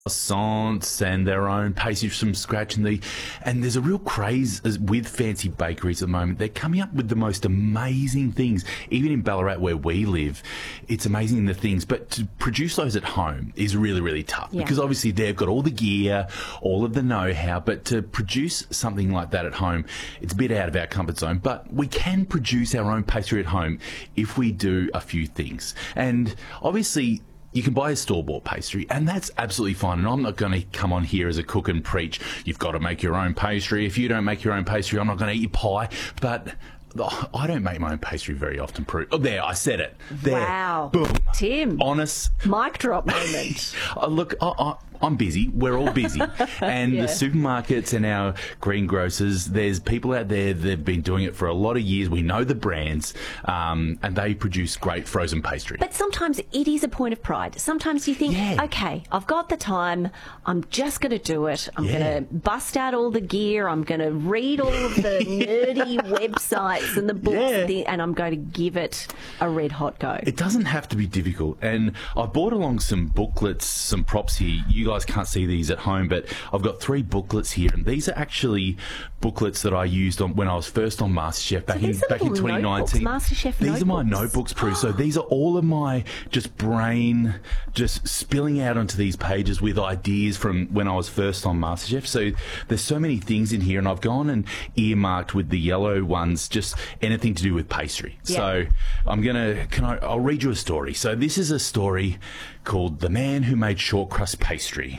croissants and their own pastries from scratch, and there's a real craze with fancy bakeries at the moment. They're coming up with the most amazing things. Even in Ballarat where we live, it's amazing the things. But to produce those at home is really, really tough because obviously they've got all the gear, all of the know-how. But to produce something like that at home, it's a bit out of our comfort zone. But we can produce our own pastry at home if we do a few things. And obviously, you can buy a store-bought pastry, and that's absolutely fine. And I'm not going to come on here as a cook and preach, you've got to make your own pastry. If you don't make your own pastry, I'm not going to eat your pie. But I don't make my own pastry very often, Prue. Oh, there, I said it. There. Wow. Boom. Tim. Honest. Mic drop moment. Look, I'm busy. We're all busy. And the supermarkets and our greengrocers, there's people out there that have been doing it for a lot of years. We know the brands, and they produce great frozen pastry. But sometimes it is a point of pride. Sometimes you think, okay, I've got the time. I'm just going to do it. I'm going to bust out all the gear. I'm going to read all of the nerdy websites and the books, and I'm going to give it a red hot go. It doesn't have to be difficult. And I brought along some booklets, some props here. You guys can't see these at home, but I've got 3 booklets here, and these are actually booklets that I used when I was first on MasterChef back in 2019. MasterChef these are my notebooks, Prue. So these are all of my brain spilling out onto these pages with ideas from when I was first on MasterChef. So there's so many things in here, and I've gone and earmarked with the yellow ones just anything to do with pastry. So I'll read you a story. So this is a story called The Man Who Made Short Crust Pastry.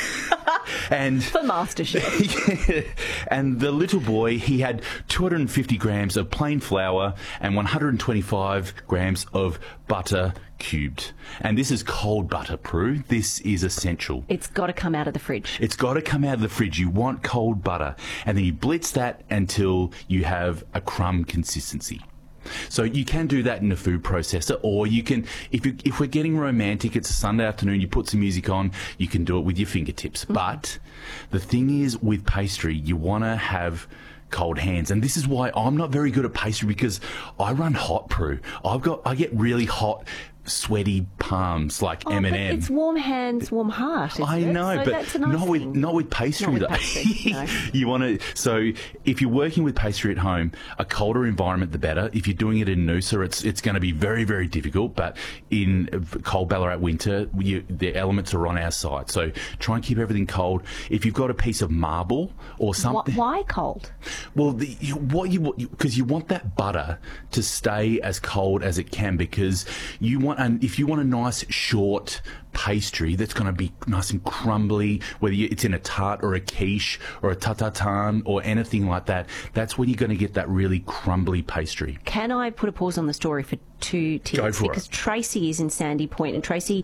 And for MasterChef. And the little boy, he had 250 grams of plain flour and 125 grams of butter cubed. And this is cold butter, Prue. This is essential. It's got to come out of the fridge. It's got to come out of the fridge. You want cold butter. And then you blitz that until you have a crumb consistency. So you can do that in a food processor, or you can, if we're getting romantic, it's a Sunday afternoon, you put some music on, you can do it with your fingertips. But the thing is, with pastry, you want to have cold hands, and this is why I'm not very good at pastry, because I run hot, Prue. I get really hot, sweaty palms like Eminem. But it's warm hands, warm heart. I know, so but that's a nice not with pastry though. No. You want to. So if you're working with pastry at home, a colder environment the better. If you're doing it in Noosa, it's going to be very, very difficult. But in cold Ballarat winter, the elements are on our side. So try and keep everything cold. If you've got a piece of marble or something, why cold? Well, because you want that butter to stay as cold as it can, because you want. And if you want a nice short pastry that's going to be nice and crumbly, whether it's in a tart or a quiche or a tatartan or anything like that, that's when you're going to get that really crumbly pastry. Can I put a pause on the story for 2 tips? Go for because it. Tracy is in Sandy Point, and Tracy,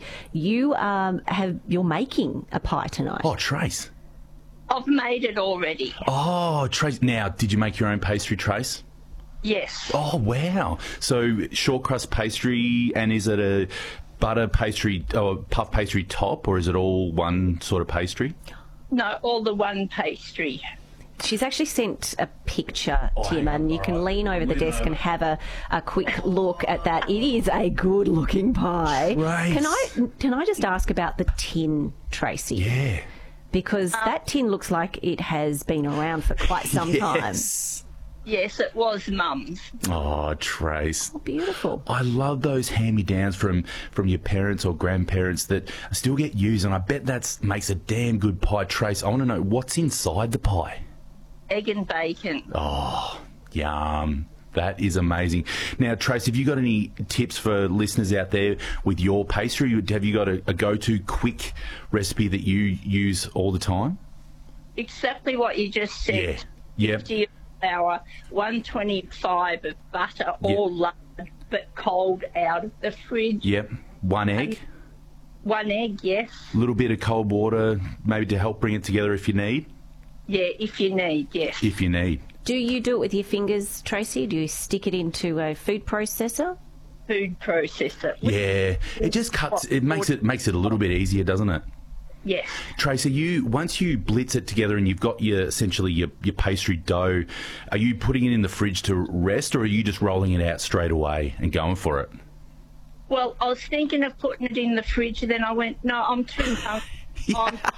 you're making a pie tonight. Oh, Trace. I've made it already. Oh, Trace. Now, did you make your own pastry, Trace? Yes. Oh, wow. So short crust pastry, and is it a butter pastry or puff pastry top, or is it all one sort of pastry? No, all the one pastry. She's actually sent a picture, Tim, and you can lean over the desk and have a quick look at that. It is a good-looking pie. Right. Can I just ask about the tin, Tracy? Yeah. Because that tin looks like it has been around for quite some time. Yes, it was Mum's. Oh, Trace. Oh, beautiful. I love those hand-me-downs from your parents or grandparents that still get used, and I bet that makes a damn good pie. Trace, I want to know, what's inside the pie? Egg and bacon. Oh, yum. That is amazing. Now, Trace, have you got any tips for listeners out there with your pastry? Have you got a go-to quick recipe that you use all the time? Exactly what you just said. Yeah. 50 of flour, 125 of butter, all lard, but cold out of the fridge. Yep. 1 egg. 1 egg, yes. A little bit of cold water, maybe to help bring it together if you need. Yeah, if you need, yes. If you need. Do you do it with your fingers, Tracy? Do you stick it into a food processor? Food processor. Yeah, it just cuts. It makes it a little bit easier, doesn't it? Yes. Tracy, once you blitz it together and you've got essentially your pastry dough, are you putting it in the fridge to rest, or are you just rolling it out straight away and going for it? Well, I was thinking of putting it in the fridge, then I went, no, I'm too hungry. I'm